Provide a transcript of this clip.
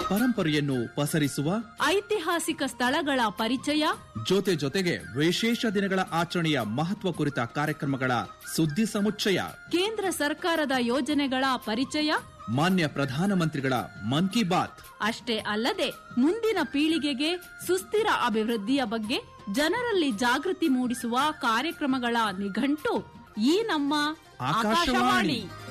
ಪರಂಪರೆಯನ್ನು ಪಸರಿಸುವ ಐತಿಹಾಸಿಕ ಸ್ಥಳಗಳ ಪರಿಚಯ, ಜೊತೆಗೆ ವಿಶೇಷ ದಿನಗಳ ಆಚರಣೆಯ ಮಹತ್ವ ಕುರಿತ ಕಾರ್ಯಕ್ರಮಗಳ ಸುದ್ದಿ ಸಮುಚ್ಚಯ, ಕೇಂದ್ರ ಸರ್ಕಾರದ ಯೋಜನೆಗಳ ಪರಿಚಯ, ಮಾನ್ಯ ಪ್ರಧಾನಮಂತ್ರಿಗಳ ಮನ್ ಕಿ ಬಾತ್. ಅಷ್ಟೇ ಅಲ್ಲದೆ ಮುಂದಿನ ಪೀಳಿಗೆಗೆ ಸುಸ್ಥಿರ ಅಭಿವೃದ್ಧಿಯ ಬಗ್ಗೆ ಜನರಲ್ಲಿ ಜಾಗೃತಿ ಮೂಡಿಸುವ ಕಾರ್ಯಕ್ರಮಗಳ ನಿಘಂಟು ಈ ನಮ್ಮ ಆಕಾಶವಾಣಿ.